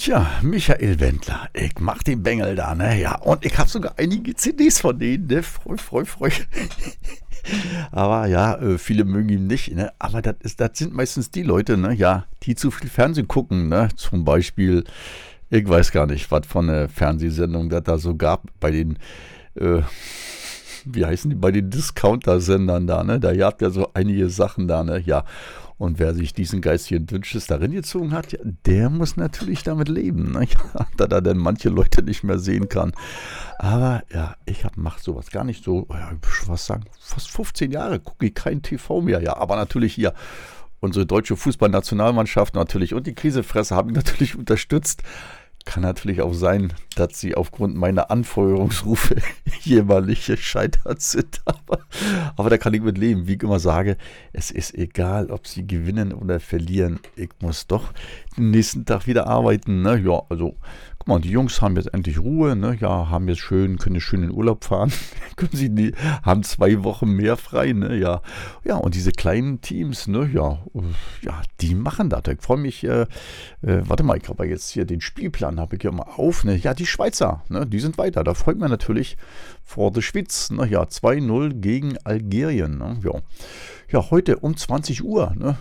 Tja, Michael Wendler, ich mach den Bengel da, ne? Ja, und ich habe sogar einige CDs von denen, ne? Freu. Aber ja, viele mögen ihn nicht, ne? Aber das sind meistens die Leute, ne? Ja, die zu viel Fernsehen gucken, ne? Zum Beispiel, ich weiß gar nicht, was von eine Fernsehsendung das da so gab bei den, äh, wie heißen die, bei den Discounter-Sendern da, ne? Da habt ja so einige Sachen da, ne? Ja. Und wer sich diesen geistigen Dünnschiss darin gezogen hat, ja, der muss natürlich damit leben, ne? Ja, da er dann manche Leute nicht mehr sehen kann. Aber ja, mache sowas gar nicht so, ja, ich würde was sagen, fast 15 Jahre gucke ich kein TV mehr. Ja, aber natürlich hier unsere deutsche Fußballnationalmannschaft natürlich und die Krisefresse haben mich natürlich unterstützt. Kann natürlich auch sein, dass sie aufgrund meiner Anfeuerungsrufe jämmerlich gescheitert sind. Aber da kann ich mit leben. Wie ich immer sage, es ist egal, ob sie gewinnen oder verlieren. Ich muss doch den nächsten Tag wieder arbeiten. Ne? Ja, also, guck mal, die Jungs haben jetzt endlich Ruhe. Ne? Ja, können jetzt schön in Urlaub fahren. Haben 2 Wochen mehr frei. Ne? Ja, und diese kleinen Teams, ne? Ja, die machen das. Ich freue mich, warte mal, ich habe jetzt hier den Spielplan, habe ich ja mal auf. Ne? Ja, die Schweizer, ne? Die sind weiter. Da freut man natürlich vor der Schweiz. Ne? Ja, 2:0 gegen Algerien. Ne? Ja, heute um 20 Uhr. Ne?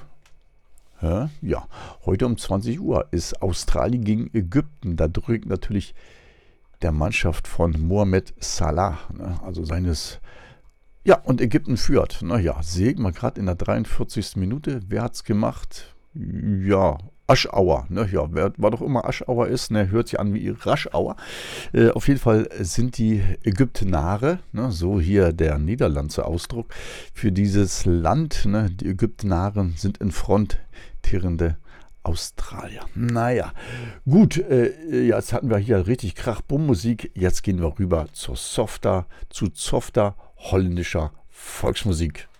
Ja, heute um 20 Uhr ist Australien gegen Ägypten. Da drückt natürlich der Mannschaft von Mohamed Salah, ne? Also seines. Ja, und Ägypten führt. Naja, sehe ich mal gerade in der 43. Minute. Wer hat's gemacht? Ja, Aschauer. Ne? Ja, wer doch immer Aschauer ist, ne, hört sich an wie Raschauer. Auf jeden Fall sind die Ägyptenare, ne, so hier der niederländische Ausdruck für dieses Land. Ne, die Ägyptenaren sind in Front tierende Australier. Naja, gut, jetzt hatten wir hier richtig Krach-Bumm-Musik. Jetzt gehen wir rüber zu softer holländischer Volksmusik.